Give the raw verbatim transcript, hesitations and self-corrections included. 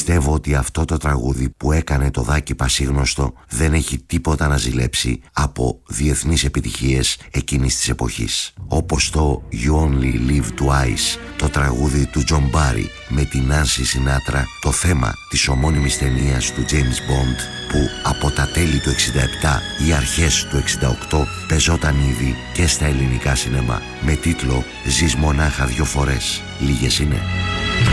Πιστεύω ότι αυτό το τραγούδι που έκανε το Δάκη πασίγνωστο δεν έχει τίποτα να ζηλέψει από διεθνείς επιτυχίες εκείνης της εποχής. Όπως το You Only Live Twice, το τραγούδι του John Barry με την Nancy Sinatra, το θέμα της ομώνυμης ταινίας του James Bond που από τα τέλη του εξήντα επτά ή αρχές του εξήντα οκτώ πεζόταν ήδη και στα ελληνικά σινεμά με τίτλο «Ζεις μονάχα δυο φορές, λίγες είναι».